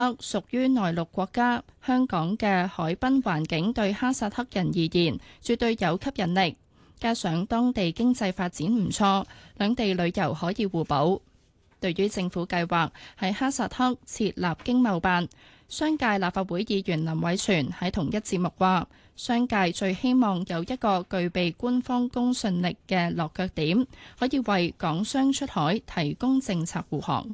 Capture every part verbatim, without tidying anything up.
屬於內陸國家，香港嘅海濱環境對哈薩克人而言絕對有吸引力，加上當地經濟發展唔錯，兩地旅遊可以互補。對於政府計劃喺哈薩克設立經貿辦，商界立法會議員林偉全喺同一節目話，商界最希望有一個具備官方公信力嘅落腳點，可以為港商出海提供政策護航。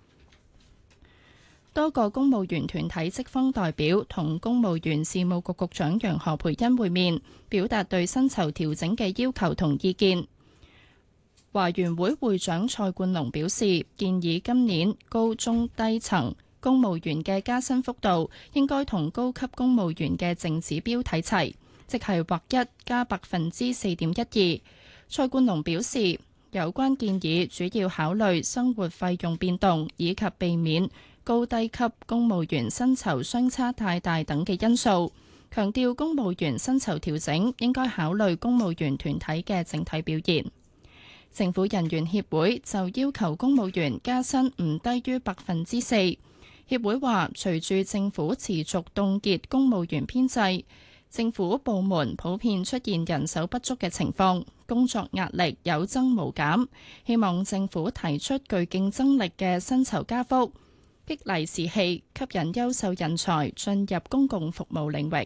多個公務員團體職方代表同公務員事務局局長楊何蓓茵會面，表達對薪酬調整嘅要求同意見。華員會會長蔡冠龍表示，建議今年高中低層公務員嘅加薪幅度應該同高級公務員嘅淨指標睇齊，即係劃一加百分之四點一二。蔡冠龍表示，有關建議主要考慮生活費用變動以及避免高低級公務員薪酬相差太大等嘅因素，強調公務員薪酬調整應該考慮公務員團體嘅整體表現。政府人員協會就要求公務員加薪唔低於百分之四。協會話，隨住政府持續凍結公務員編制，政府部門普遍出現人手不足嘅情況，工作壓力有增無減，希望政府提出具競爭力嘅薪酬加幅，激勵士氣，吸引優秀人才進入公共服務領域。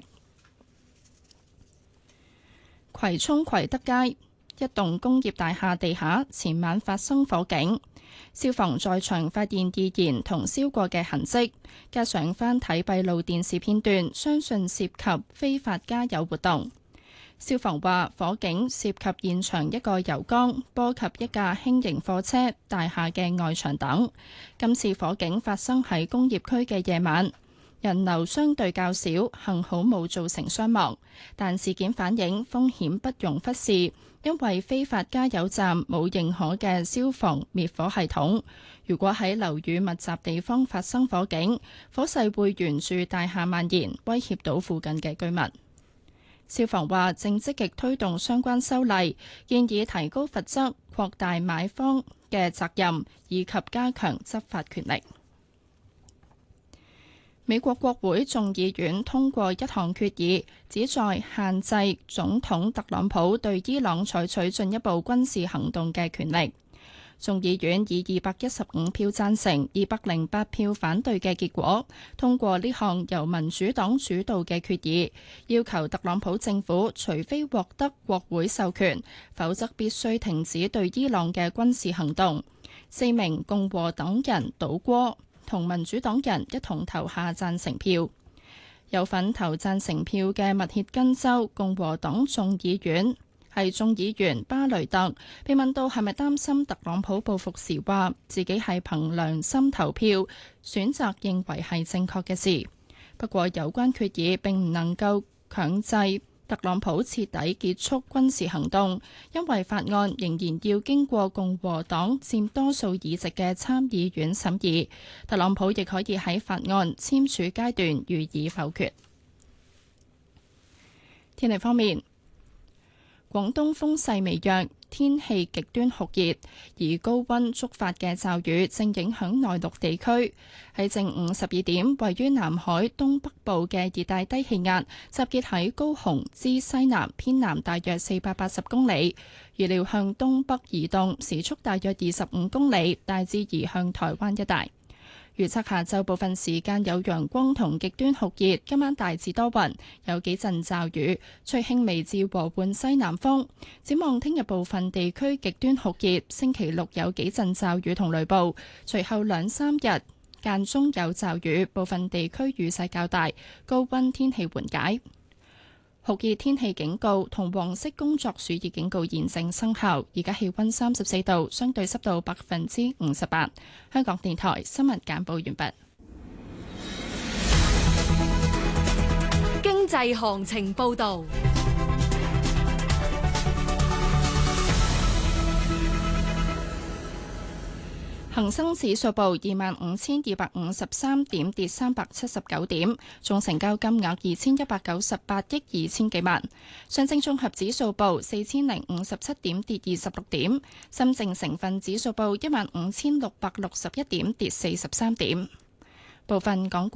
葵涌葵德街一棟工業大廈地下前晚發生火警，消防在場發現易燃同燒過嘅痕跡，加上翻睇閉路電視片段，相信涉及非法加油活動。消防話，火警涉及現場一個油缸，波及一架輕型貨車、大廈嘅外牆等。今次火警發生喺工業區嘅夜晚，人流相對較少，幸好冇造成傷亡。但事件反映風險不容忽視，因為非法加油站冇認可嘅消防滅火系統。如果喺樓宇密集地方發生火警，火勢會沿住大廈蔓延，威脅到附近嘅居民。消防話正積極推動相關修例，建議提高罰則、擴大買方嘅責任，以及加強執法權力。美國國會眾議院通過一項決議，旨在限制總統特朗普對伊朗採取進一步軍事行動嘅權力。眾議院以二百一十五票贊成、二百零八票反對嘅結果，通過呢項由民主黨主導嘅決議，要求特朗普政府除非獲得國會授權，否則必須停止對伊朗嘅軍事行動。四名共和黨人倒戈，同民主黨人一同投下贊成票。有份投贊成票嘅密歇根州共和黨眾議院係眾議員巴雷特，被問到係咪擔心特朗普報復時，話自己係憑良心投票，選擇認為係正確嘅事。不過有關決議並唔能夠強制特朗普徹底結束軍事行動，因為法案仍然要經過共和黨佔多數議席嘅參議院審議。特朗普亦可以喺法案簽署階段予以否決。天氣方面，廣東風勢微弱，天氣極端酷熱，而高溫觸發嘅驟雨正影響內陸地區。喺正午十二點，位於南海東北部嘅熱帶低氣壓集結喺高雄之西南偏南大約四百八十公里，預料向東北移動，時速大約二十五公里，大致移向台灣一帶。預測下晝部分時間有陽光同極端酷熱，今晚大致多雲，有幾陣驟雨，吹輕微至和緩西南風。展望聽日部分地區極端酷熱，星期六有幾陣驟雨同雷暴，隨後兩三日間中有驟雨，部分地區雨勢較大，高溫天氣緩解。酷熱天氣警告同黃色工作暑熱警告現正生效。而家氣溫三十四度，相對濕度百分之五十八。香港電台新聞簡報完畢。 經濟行情報道。 恒生指數報二萬五千二百五十三點，跌三百七十九點，總成交金額二千一百九十八億二千幾萬。上證綜合指數報四千零五十七點，跌二十六點。深證成分指數報一萬五千六百六十一點，跌四十三點。 部分港股